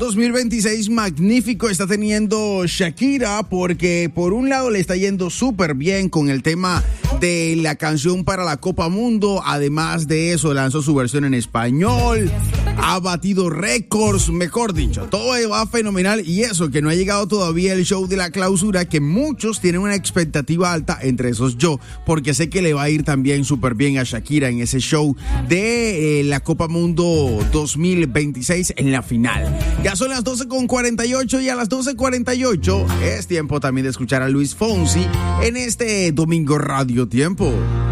2026 magnífico está teniendo Shakira, porque por un lado le está yendo súper bien con el tema de la canción para la Copa Mundo. Además de eso, lanzó su versión en español, ha batido récords, mejor dicho, todo va fenomenal. Y eso, que no ha llegado todavía el show de la clausura, que muchos tienen una expectativa alta, entre esos yo, porque sé que le va a ir también súper bien a Shakira en ese show de la Copa Mundo 2026 en la final. Ya son las 12:48 y a las 12:48 es tiempo también de escuchar a Luis Fonsi en este Domingo Radio Tiempo.